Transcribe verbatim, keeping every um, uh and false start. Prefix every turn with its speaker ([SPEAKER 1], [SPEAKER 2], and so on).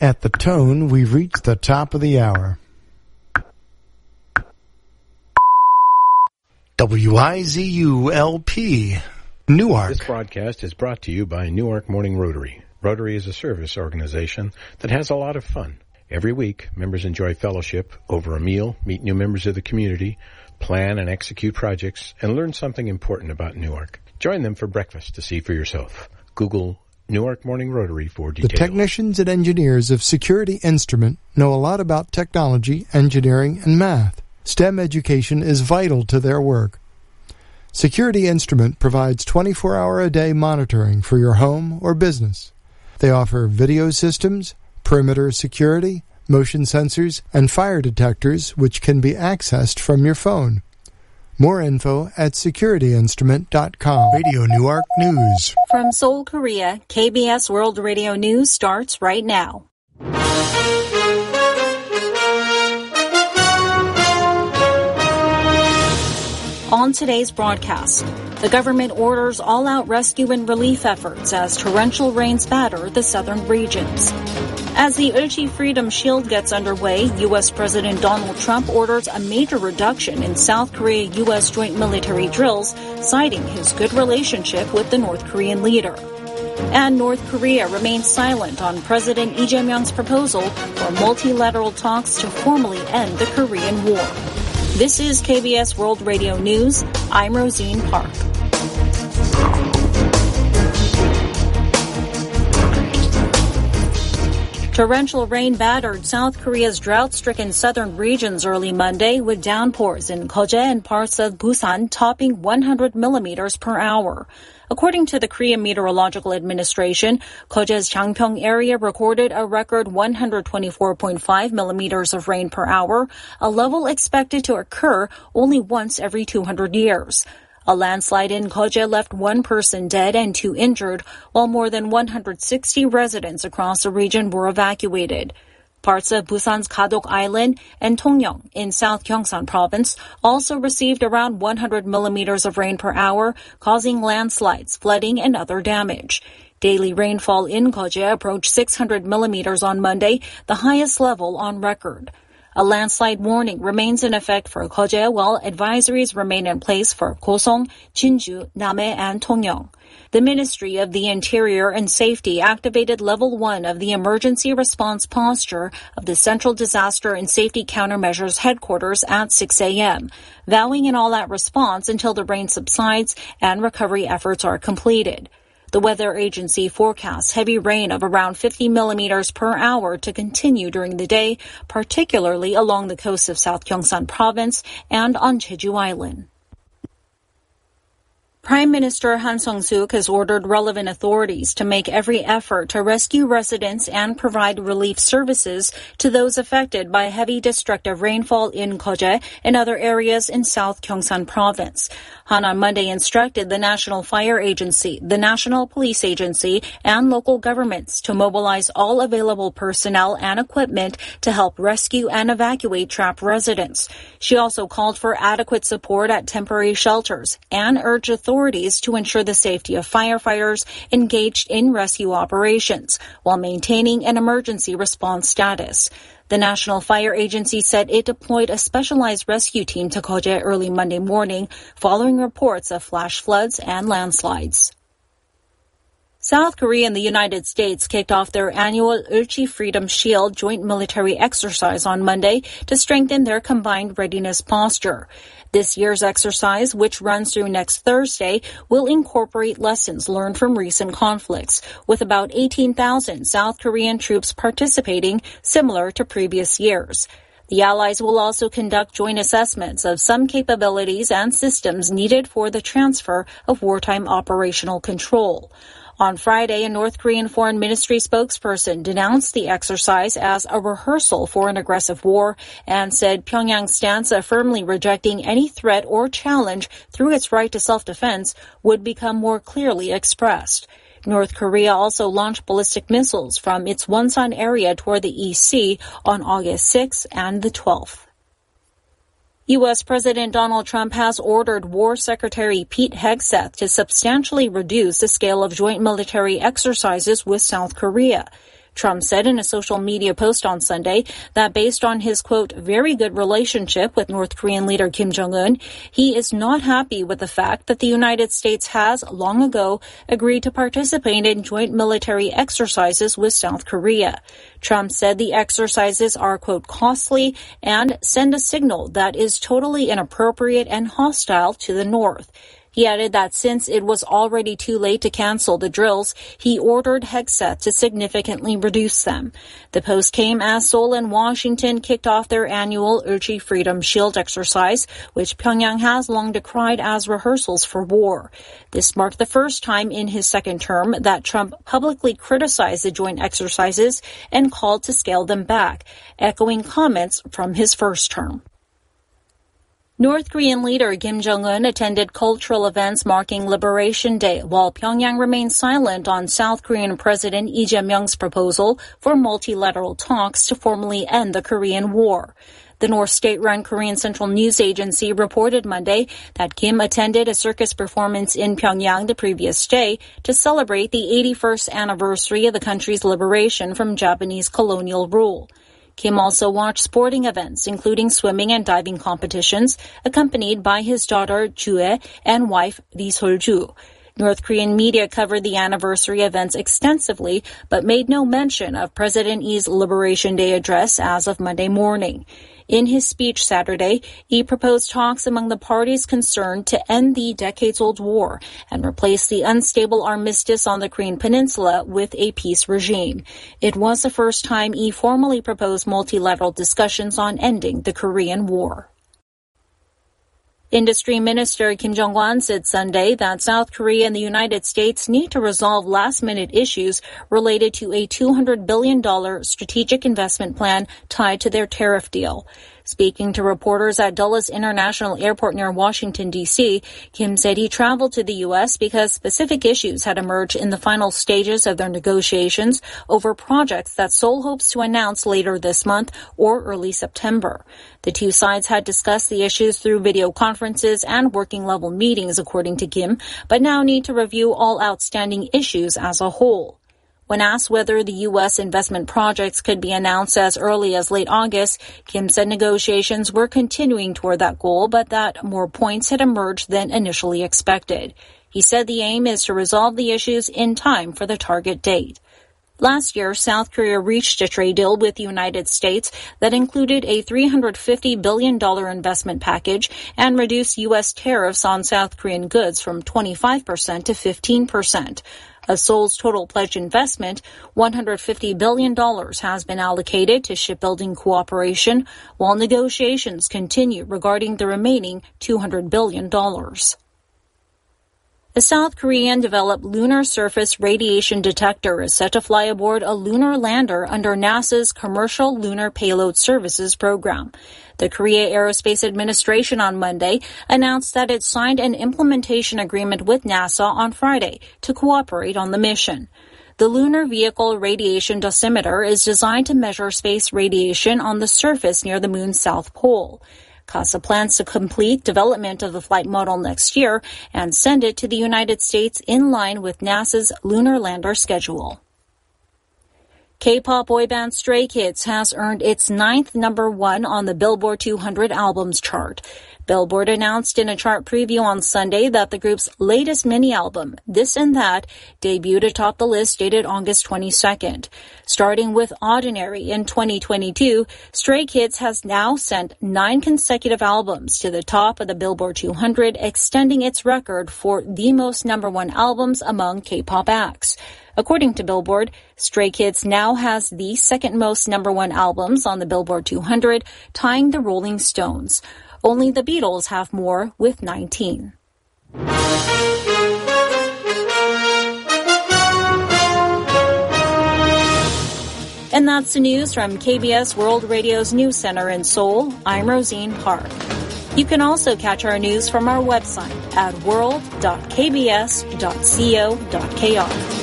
[SPEAKER 1] At the tone, we've reached the top of the hour. W I Z U L P, Newark.
[SPEAKER 2] This broadcast is brought to you by Newark Morning Rotary. Rotary is a service organization that has a lot of fun. Every week, members enjoy fellowship over a meal, meet new members of the community, plan and execute projects, and learn something important about Newark. Join them for breakfast to see for yourself. Google Newark Morning Rotary for details.
[SPEAKER 1] The technicians and engineers of Security Instrument know a lot about technology, engineering, and math. STEM education is vital to their work. Security Instrument provides twenty-four hour a day monitoring for your home or business. They offer video systems, perimeter security, motion sensors, and fire detectors which can be accessed from your phone. More info at security instrument dot com. Radio Newark News.
[SPEAKER 3] From Seoul, Korea, K B S World Radio News starts right now. On today's broadcast, the government orders all-out rescue and relief efforts as torrential rains batter the southern regions. As the Ulchi Freedom Shield gets underway, U S. President Donald Trump orders a major reduction in South Korea-U S joint military drills, citing his good relationship with the North Korean leader. And North Korea remains silent on President Lee Jae-myung's proposal for multilateral talks to formally end the Korean War. This is K B S World Radio News. I'm Rosine Park. Torrential rain battered South Korea's drought-stricken southern regions early Monday, with downpours in Koje and parts of Busan topping one hundred millimeters per hour. According to the Korean Meteorological Administration, Koje's Changpyeong area recorded a record one hundred twenty-four point five millimeters of rain per hour, a level expected to occur only once every two hundred years. A landslide in Koje left one person dead and two injured, while more than one hundred sixty residents across the region were evacuated. Parts of Busan's Gadok Island and Tongyeong in South Gyeongsang Province also received around one hundred millimeters of rain per hour, causing landslides, flooding, and other damage. Daily rainfall in Koje approached six hundred millimeters on Monday, the highest level on record. A landslide warning remains in effect for Koje, while advisories remain in place for Gosong, Jinju, Namhae, and Tongyeong. The Ministry of the Interior and Safety activated Level one of the emergency response posture of the Central Disaster and Safety Countermeasures Headquarters at six a.m., vowing an all-out response until the rain subsides and recovery efforts are completed. The weather agency forecasts heavy rain of around fifty millimeters per hour to continue during the day, particularly along the coast of South Gyeongsang Province and on Jeju Island. Prime Minister Han Sung-suk has ordered relevant authorities to make every effort to rescue residents and provide relief services to those affected by heavy destructive rainfall in Koje and other areas in South Gyeongsang Province. Han on Monday instructed the National Fire Agency, the National Police Agency, and local governments to mobilize all available personnel and equipment to help rescue and evacuate trapped residents. She also called for adequate support at temporary shelters and urged authorities authorities to ensure the safety of firefighters engaged in rescue operations while maintaining an emergency response status. The National Fire Agency said it deployed a specialized rescue team to Koje early Monday morning following reports of flash floods and landslides. South Korea and the United States kicked off their annual Ulchi Freedom Shield joint military exercise on Monday to strengthen their combined readiness posture. This year's exercise, which runs through next Thursday, will incorporate lessons learned from recent conflicts, with about eighteen thousand South Korean troops participating, similar to previous years. The allies will also conduct joint assessments of some capabilities and systems needed for the transfer of wartime operational control. On Friday, a North Korean Foreign Ministry spokesperson denounced the exercise as a rehearsal for an aggressive war and said Pyongyang's stance of firmly rejecting any threat or challenge through its right to self-defense would become more clearly expressed. North Korea also launched ballistic missiles from its Wonsan area toward the East Sea on August sixth and the twelfth. U S. President Donald Trump has ordered War Secretary Pete Hegseth to substantially reduce the scale of joint military exercises with South Korea. Trump said in a social media post on Sunday that based on his, quote, very good relationship with North Korean leader Kim Jong-un, he is not happy with the fact that the United States has, long ago, agreed to participate in joint military exercises with South Korea. Trump said the exercises are, quote, costly and send a signal that is totally inappropriate and hostile to the North. He added that since it was already too late to cancel the drills, he ordered Hegseth to significantly reduce them. The post came as Seoul and Washington kicked off their annual Ulchi Freedom Shield exercise, which Pyongyang has long decried as rehearsals for war. This marked the first time in his second term that Trump publicly criticized the joint exercises and called to scale them back, echoing comments from his first term. North Korean leader Kim Jong-un attended cultural events marking Liberation Day, while Pyongyang remained silent on South Korean President Lee Jae-myung's proposal for multilateral talks to formally end the Korean War. The North state-run Korean Central News Agency reported Monday that Kim attended a circus performance in Pyongyang the previous day to celebrate the eighty-first anniversary of the country's liberation from Japanese colonial rule. Kim also watched sporting events, including swimming and diving competitions, accompanied by his daughter Jue and wife Lee Sol-ju. North Korean media covered the anniversary events extensively, but made no mention of President Lee's Liberation Day address as of Monday morning. In his speech Saturday, he proposed talks among the parties concerned to end the decades-old war and replace the unstable armistice on the Korean peninsula with a peace regime. It was the first time he formally proposed multilateral discussions on ending the Korean War. Industry Minister Kim Jong-wan said Sunday that South Korea and the United States need to resolve last-minute issues related to a two hundred billion dollars strategic investment plan tied to their tariff deal. Speaking to reporters at Dulles International Airport near Washington, D C, Kim said he traveled to the U S because specific issues had emerged in the final stages of their negotiations over projects that Seoul hopes to announce later this month or early September. The two sides had discussed the issues through video conferences and working-level meetings, according to Kim, but now need to review all outstanding issues as a whole. When asked whether the U S investment projects could be announced as early as late August, Kim said negotiations were continuing toward that goal, but that more points had emerged than initially expected. He said the aim is to resolve the issues in time for the target date. Last year, South Korea reached a trade deal with the United States that included a three hundred fifty billion dollars investment package and reduced U S tariffs on South Korean goods from twenty-five percent to fifteen percent. Of Seoul's total pledged investment, one hundred fifty billion dollars has been allocated to shipbuilding cooperation, while negotiations continue regarding the remaining two hundred billion dollars. A South Korean-developed lunar surface radiation detector is set to fly aboard a lunar lander under NASA's Commercial Lunar Payload Services program. The Korea Aerospace Administration on Monday announced that it signed an implementation agreement with NASA on Friday to cooperate on the mission. The Lunar Vehicle Radiation Dosimeter is designed to measure space radiation on the surface near the moon's south pole. CASA plans to complete development of the flight model next year and send it to the United States in line with NASA's lunar lander schedule. K-pop boy band Stray Kids has earned its ninth number one on the Billboard two hundred albums chart. Billboard announced in a chart preview on Sunday that the group's latest mini-album, This and That, debuted atop the list dated August twenty-second. Starting with Ordinary in twenty twenty-two, Stray Kids has now sent nine consecutive albums to the top of the Billboard two hundred, extending its record for the most number one albums among K-pop acts. According to Billboard, Stray Kids now has the second most number one albums on the Billboard two hundred, tying the Rolling Stones. Only the Beatles have more with nineteen. And that's the news from K B S World Radio's News Center in Seoul. I'm Rosine Park. You can also catch our news from our website at world dot k b s dot co dot k r.